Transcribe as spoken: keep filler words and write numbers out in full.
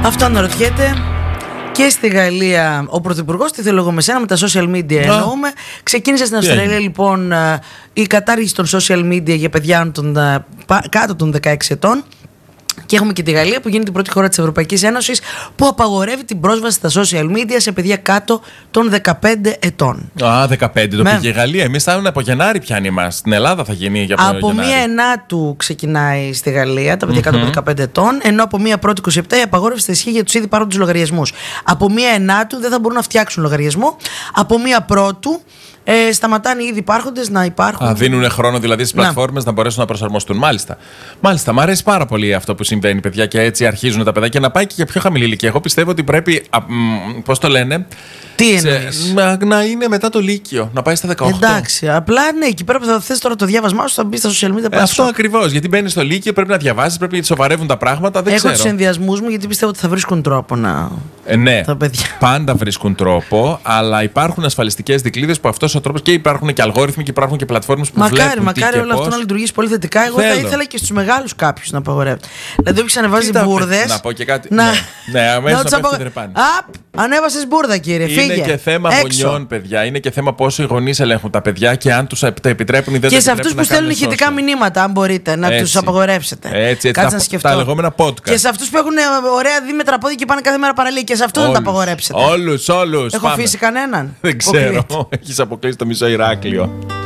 Αυτό αναρωτιέται. Και στη Γαλλία ο Πρωθυπουργός, τι θέλω εγώ με σένα, με τα social media εννοούμε. Ξεκίνησε στην Αυστραλία λοιπόν η κατάργηση των social media για παιδιά των, κάτω των δεκαέξι ετών. Και έχουμε και τη Γαλλία που γίνεται η πρώτη χώρα της Ευρωπαϊκής Ένωσης που απαγορεύει την πρόσβαση στα social media σε παιδιά κάτω των δεκαπέντε ετών. Α, δεκαπέντε το πήγε η Γαλλία. Εμείς θα είναι από Γενάρη πιάνει μας. Στην Ελλάδα θα γίνει για από Γενάρη. μία ενάτου ξεκινάει στη Γαλλία τα παιδιά mm-hmm. κάτω από δεκαπέντε ετών, ενώ από μία πρώτη είκοσι επτά η απαγόρευση θα ισχύει για τους ήδη υπάρχοντες λογαριασμούς. Από μία ενάτου δεν θα μπορούν να φτιάξουν λογαριασμό. Από μία πρώτου Ε, σταματάνε οι ήδη υπάρχοντες να υπάρχουν. Α, δίνουν χρόνο δηλαδή στις πλατφόρμες να. να μπορέσουν να προσαρμοστούν. Μάλιστα. Μάλιστα, μου αρέσει πάρα πολύ αυτό που συμβαίνει, παιδιά, και έτσι αρχίζουν τα παιδάκια να πάει και για πιο χαμηλή ηλικία. Εγώ πιστεύω ότι πρέπει. Πώς το λένε. Τι εννοείς? Να, να είναι μετά το Λύκειο, να πάει στα δεκαοκτώ. Εντάξει, απλά ναι, εκεί πέρα που θα θες τώρα το διάβασμά σου, θα μπει στα social media. Ε, αυτό ακριβώς. Γιατί μπαίνει στο Λύκειο, πρέπει να διαβάσεις, πρέπει να σοβαρεύουν τα πράγματα. Δεν Έχω ξέρω. τους ενδιασμούς μου, γιατί πιστεύω ότι θα βρίσκουν τρόπο να. Ε, ναι, τα παιδιά. Πάντα βρίσκουν τρόπο, αλλά υπάρχουν ασφαλιστικές δικλείδες που αυτός ο τρόπος και υπάρχουν και αλγόριθμοι και υπάρχουν και πλατφόρμες που μακάρι, βλέπουν. Μακάρι, μακάρι όλο πώς. αυτό να λειτουργήσει πολύ θετικά. Εγώ Θέλω. θα ήθελα και στους μεγάλους κάποιους να απαγορεύεται. Δηλαδή, όποιος ανεβάζει μπουρδες. Να πω και κάτι. Να, ναι, ναι αμέσως να να πέφτει τρεπάνι. Απ, ανέβασες μπουρδα, κύριε. Είναι φύγε. και θέμα Έξω. γονιών, παιδιά. Είναι και θέμα πόσο οι γονείς ελέγχουν τα παιδιά και αν τους τα επιτρέπουν ή δεν και τα σε αυτούς που στέλνουν ηχητικά μηνύματα, αν μπορείτε, να τους απαγορεύσετε. Έτσι, έτσι Κάτσε να τα, σκεφτώ. τα λεγόμενα podcast. Και σε αυτούς που έχουν ωραία δίμετρα πόδια και πάνε κάθε μέρα παραλία, και σε αυτούς δεν τα απαγορέψετε. Όλους, όλους. Έχω αφήσει κανέναν? Δεν ξέρω. Έχεις αποκλείσει το μισό Ηράκλειο.